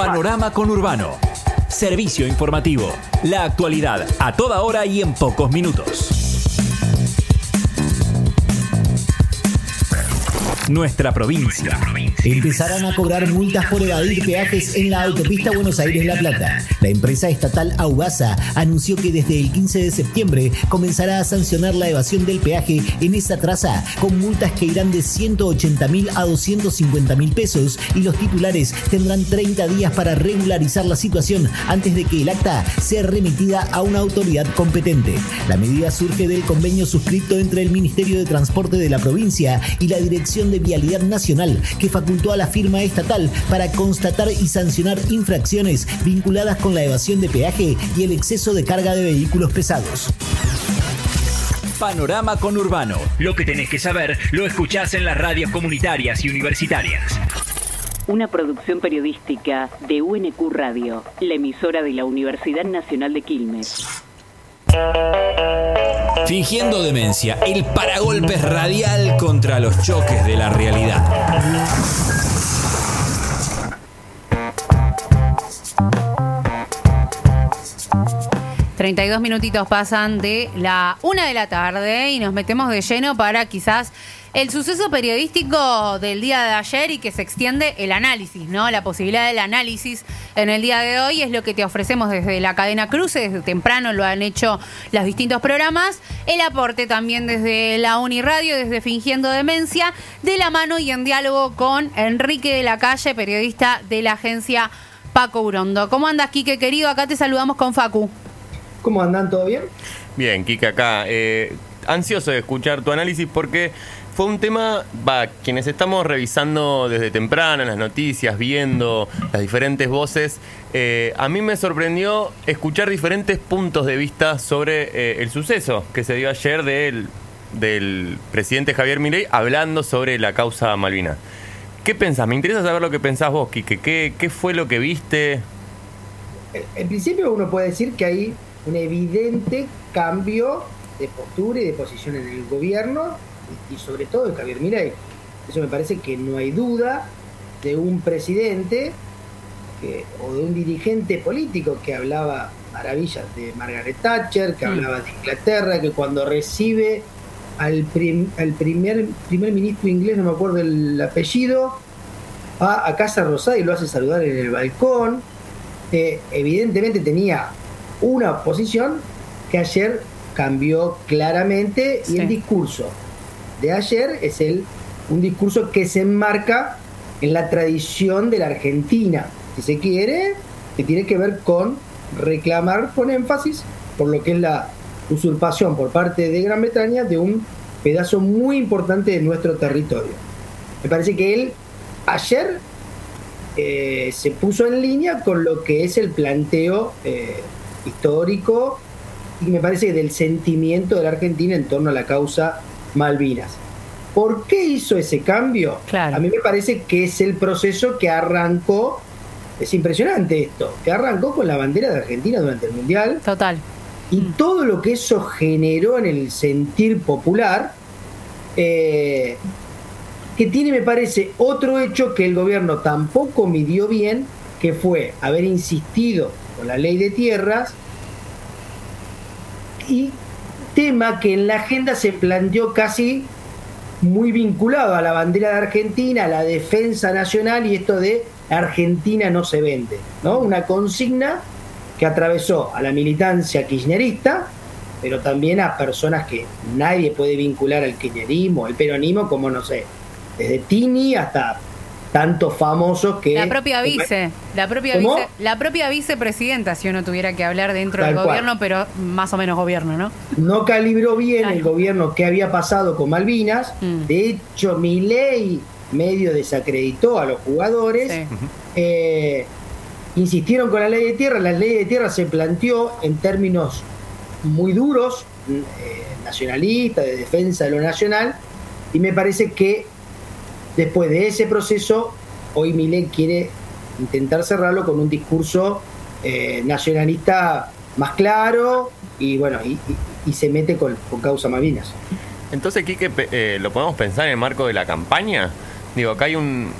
Panorama Conurbano. Servicio informativo. La actualidad a toda hora y en pocos minutos. Nuestra provincia. Empezarán a cobrar multas por evadir peajes en la autopista Buenos Aires-La Plata. La empresa estatal Aubasa anunció que desde el 15 de septiembre comenzará a sancionar la evasión del peaje en esa traza con multas que irán de 180.000 a 250.000 pesos y los titulares tendrán 30 días para regularizar la situación antes de que el acta sea remitida a una autoridad competente. La medida surge del convenio suscrito entre el Ministerio de Transporte de la provincia y la Dirección de Vialidad Nacional, que facultó a la firma estatal para constatar y sancionar infracciones vinculadas con la evasión de peaje y el exceso de carga de vehículos pesados. Panorama Conurbano. Lo que tenés que saber lo escuchás en las radios comunitarias y universitarias. Una producción periodística de UNQ Radio, la emisora de la Universidad Nacional de Quilmes. Fingiendo demencia, el paragolpes radial contra los choques de la realidad. $32 minutitos pasan de la 1 de la tarde y nos metemos de lleno para quizás el suceso periodístico del día de ayer y que se extiende el análisis, ¿no? La posibilidad del análisis en el día de hoy es lo que te ofrecemos desde la cadena Cruce, desde temprano lo han hecho los distintos programas, el aporte también desde la Uniradio, desde Fingiendo Demencia, de la mano y en diálogo con Enrique de la Calle, periodista de la agencia Paco Urondo. ¿Cómo andas, Quique, querido? Acá te saludamos con Facu. ¿Cómo andan? ¿Todo bien? Bien, Quique, acá. Ansioso de escuchar tu análisis porque fue un tema, quienes estamos revisando desde temprano las noticias, viendo las diferentes voces, a mí me sorprendió escuchar diferentes puntos de vista sobre el suceso que se dio ayer del presidente Javier Milei hablando sobre la causa Malvinas. ¿Qué pensás? Me interesa saber lo que pensás vos, Quique. ¿Qué fue lo que viste? En principio uno puede decir que hay un evidente cambio de postura y de posición en el gobierno y sobre todo de Javier Milei. Eso me parece que no hay duda de un presidente o de un dirigente político que hablaba maravillas de Margaret Thatcher, que hablaba de Inglaterra, que cuando recibe al primer ministro inglés, no me acuerdo el apellido, va a Casa Rosada y lo hace saludar en el balcón. Evidentemente tenía una posición que ayer cambió claramente y el discurso de ayer es un discurso que se enmarca en la tradición de la Argentina, si se quiere, que tiene que ver con reclamar con énfasis por lo que es la usurpación por parte de Gran Bretaña de un pedazo muy importante de nuestro territorio. Me parece que él ayer se puso en línea con lo que es el planteo histórico y me parece que del sentimiento de la Argentina en torno a la causa Malvinas. ¿Por qué hizo ese cambio? Claro. A mí me parece que es el proceso que arrancó, es impresionante esto, que arrancó con la bandera de Argentina durante el Mundial. Total. Y todo lo que eso generó en el sentir popular, que tiene, me parece, otro hecho que el gobierno tampoco midió bien, que fue haber insistido con la ley de tierras, y tema que en la agenda se planteó casi muy vinculado a la bandera de Argentina, a la defensa nacional y esto de Argentina no se vende, ¿no? Una consigna que atravesó a la militancia kirchnerista, pero también a personas que nadie puede vincular al kirchnerismo, al peronismo, como no sé, desde Tini hasta tantos famosos que... La propia vicepresidenta, si uno tuviera que hablar dentro del gobierno, pero más o menos gobierno, ¿no? No calibró bien el gobierno qué había pasado con Malvinas. De hecho, Milei medio desacreditó a los jugadores. Sí. Insistieron con la ley de tierra. La ley de tierra se planteó en términos muy duros, nacionalistas, de defensa de lo nacional, y me parece que después de ese proceso, hoy Milei quiere intentar cerrarlo con un discurso nacionalista más claro y bueno, y se mete con causa Malvinas. Entonces, Quique, ¿lo podemos pensar en el marco de la campaña? Digo, acá hay un